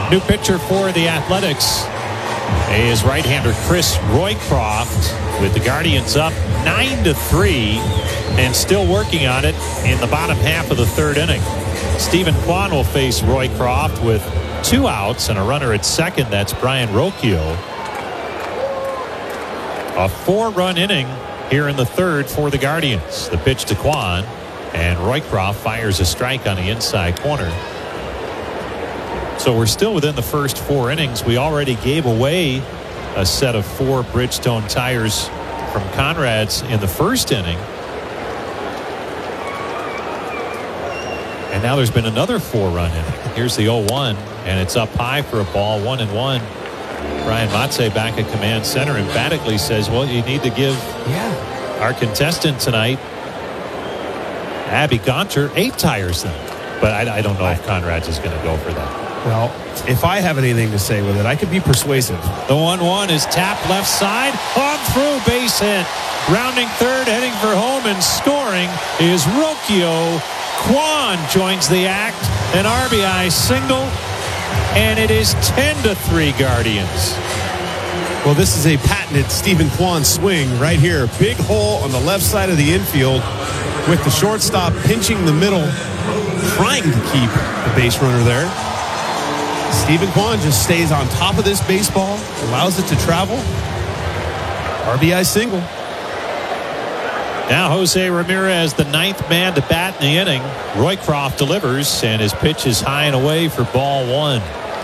New pitcher for the Athletics is right-hander Chris Roycroft, with the Guardians up 9-3 and still working on it in the bottom half of the third inning. Stephen Kwan will face Roycroft with 2 outs and a runner at second. That's Brian Rocchio. A 4-run inning here in the third for the Guardians. The pitch to Kwan, and Roycroft fires a strike on the inside corner. So we're still within the first 4 innings. We already gave away a set of 4 Bridgestone tires from Conrad's in the first inning. And now there's been another 4-run inning. Here's the 0-1, and it's up high for a ball, 1-1. Brian Matze back at command center emphatically says, well, you need to give our contestant tonight, Abby Gonter, 8 tires then. But I don't know if Conrad's is going to go for that. Well, if I have anything to say with it, I could be persuasive. The 1-1 is tapped left side, on through, base hit. Rounding third, heading for home, and scoring is Rocchio. Kwan joins the act, an RBI single, and it is 10-3 Guardians. Well, this is a patented Stephen Kwan swing right here. Big hole on the left side of the infield with the shortstop pinching the middle, trying to keep the base runner there. Stephen Kwan just stays on top of this baseball, allows it to travel. RBI single. Now Jose Ramirez, the 9th man to bat in the inning. Roycroft delivers, and his pitch is high and away for ball 1.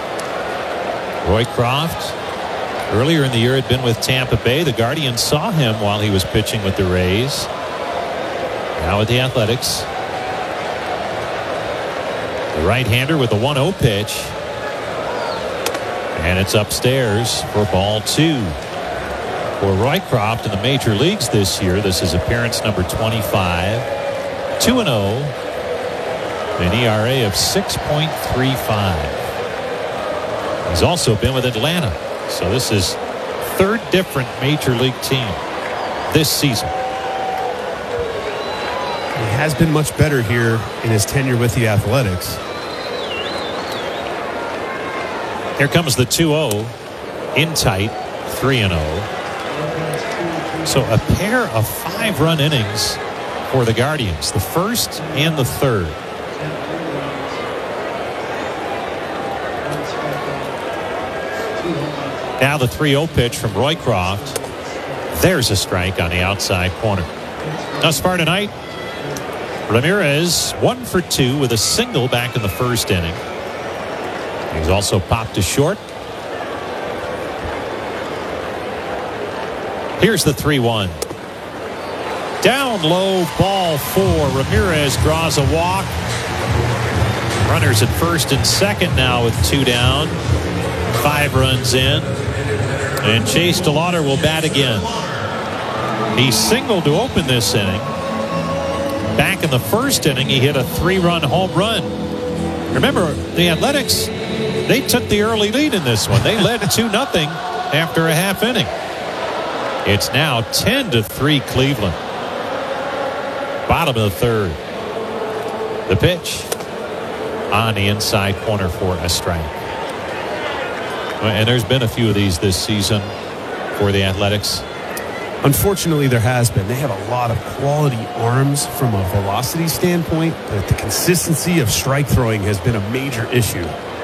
Roycroft, earlier in the year, had been with Tampa Bay. The Guardians saw him while he was pitching with the Rays. Now with the Athletics. The right-hander with the 1-0 pitch. And it's upstairs for ball 2. For Roycroft in the major leagues this year, this is appearance number 25. 2-0. An ERA of 6.35. He's also been with Atlanta. So this is 3rd different major league team this season. He has been much better here in his tenure with the Athletics. Here comes the 2-0 in tight, 3-0. So a pair of 5-run innings for the Guardians, the first and the third. Now the 3-0 pitch from Roycroft. There's a strike on the outside corner. Thus far tonight, Ramirez 1 for 2 with a single back in the first inning. He's also popped to short. Here's the 3-1. Down low, ball 4. Ramirez draws a walk. Runners at first and second now with 2 down. 5 runs in. And Chase DeLauder will bat again. He singled to open this inning. Back in the first inning, he hit a 3-run home run. Remember, the Athletics, they took the early lead in this one. They led 2-0 after a half inning. It's now 10-3 Cleveland. Bottom of the third. The pitch on the inside corner for a strike. And there's been a few of these this season for the Athletics. Unfortunately, there has been. They have a lot of quality arms from a velocity standpoint, but the consistency of strike throwing has been a major issue.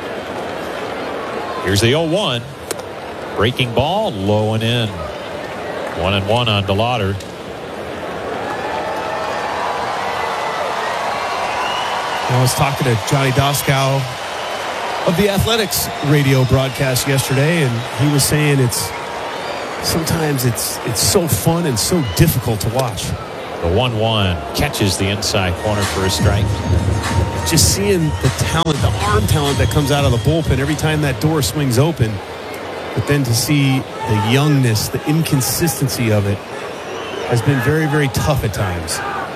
Here's the 0-1. Breaking ball, low and in. 1-1 on DeLauder. I was talking to Johnny Doskow of the Athletics radio broadcast yesterday, and he was saying sometimes it's so fun and so difficult to watch. The 1-1 catches the inside corner for a strike. Just seeing the talent, the arm talent that comes out of the bullpen every time that door swings open. But then to see the youngness, the inconsistency of it has been very, very tough at times.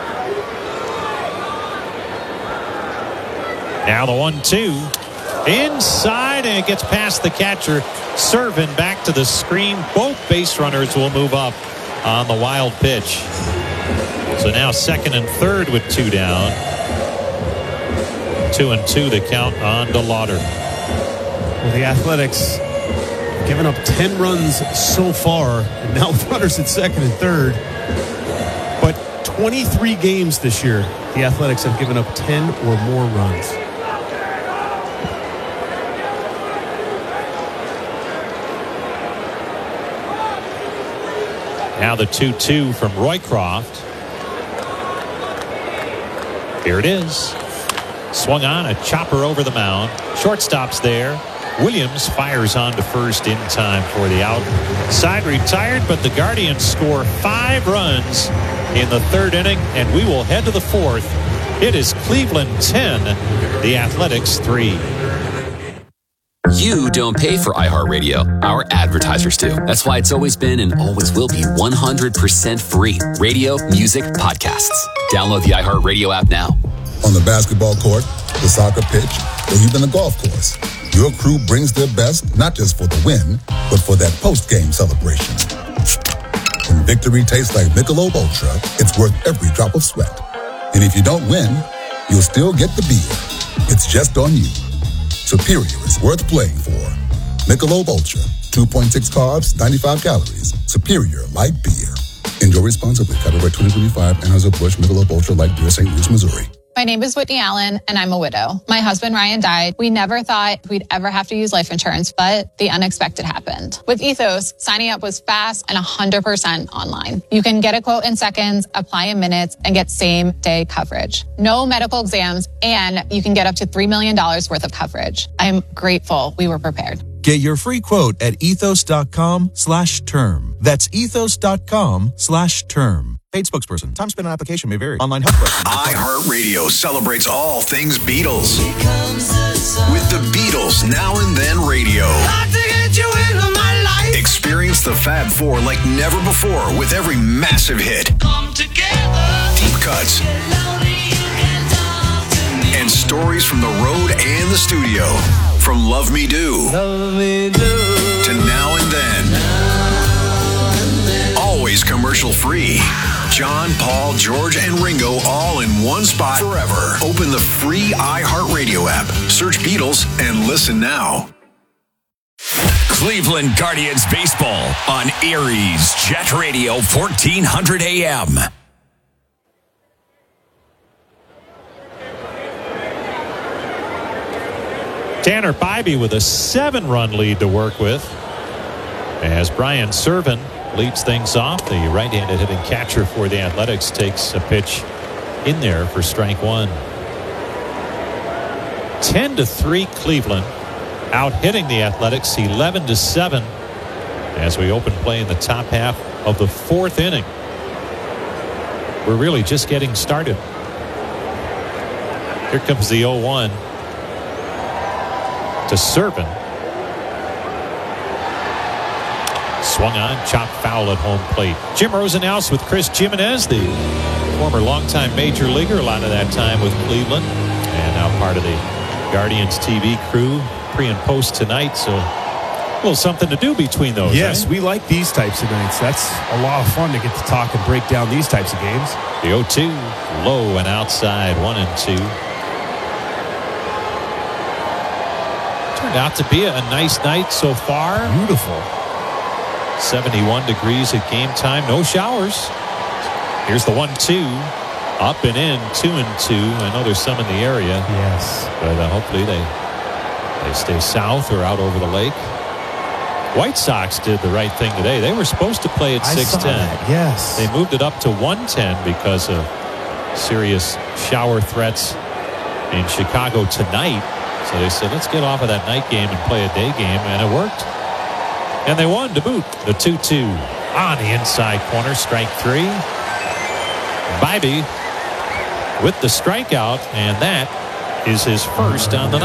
Now the 1-2. Inside, and it gets past the catcher. Servin back to the screen. Both base runners will move up on the wild pitch. So now second and third with 2 down. 2-2 the count on DeLauder. Well, the Athletics have given up 10 runs so far, and now with runners at second and third. But 23 games this year, the Athletics have given up 10 or more runs. Now the 2-2 from Roycroft. Here it is. Swung on, a chopper over the mound. Shortstop's there. Williams fires on to first in time for the out. Side retired, but the Guardians score 5 runs in the third inning, and we will head to the fourth. It is Cleveland 10, the Athletics 3. You don't pay for iHeartRadio. Our advertisers do. That's why it's always been and always will be 100% free. Radio, music, podcasts. Download the iHeartRadio app now. On the basketball court, the soccer pitch, or even the golf course, your crew brings their best, not just for the win, but for that post-game celebration. When victory tastes like Michelob Ultra, it's worth every drop of sweat. And if you don't win, you'll still get the beer. It's just on you. Superior is worth playing for. Michelob Ultra, 2.6 carbs, 95 calories. Superior light beer. Enjoy responsibly. Copyright 2025, Anheuser-Busch Michelob Ultra Light Beer, St. Louis, Missouri. My name is Whitney Allen, and I'm a widow. My husband, Ryan, died. We never thought we'd ever have to use life insurance, but the unexpected happened. With Ethos, signing up was fast and 100% online. You can get a quote in seconds, apply in minutes, and get same-day coverage. No medical exams, and you can get up to $3 million worth of coverage. I'm grateful we were prepared. Get your free quote at ethos.com/term. That's ethos.com/term. Paid spokesperson. Time spent on application may vary. Online health questions. iHeartRadio celebrates all things Beatles. With the Beatles Now and Then Radio. Experience the Fab Four like never before with every massive hit. Deep cuts. And stories from the road and the studio. From Love Me Do to Now and Then. Always commercial free. John, Paul, George, and Ringo all in one spot forever. Open the free iHeartRadio app. Search Beatles and listen now. Cleveland Guardians baseball on Erie's Jet Radio 1400 AM. Tanner Bybee with a 7-run lead to work with as Brian Serven leads things off. The right-handed hitting catcher for the Athletics takes a pitch in there for strike one. 10-3 Cleveland out hitting the Athletics 11-7 as we open play in the top half of the fourth inning. We're really just getting started. Here comes the 0-1 to Serven. Swung on, chopped foul at home plate. Jim Rosenhaus with Chris Jimenez, the former longtime major leaguer, a lot of that time with Cleveland, and now part of the Guardians TV crew, pre and post tonight. So a little something to do between those. Yes, right? we like these types of nights. That's a lot of fun to get to talk and break down these types of games. The 0-2, low and outside, 1-2. Turned out to be a nice night so far. Beautiful. 71 degrees at game time. No showers. Here's the 1-2. Up and in, 2-2. I know there's some in the area. Yes. But hopefully they stay south or out over the lake. White Sox did the right thing today. They were supposed to play at 6:10. Yes. They moved it up to 1:10 because of serious shower threats in Chicago tonight. So they said, let's get off of that night game and play a day game, and it worked. And they won to boot. The 2-2 on the inside corner, strike three. Bybee with the strikeout, and that is his first on the night.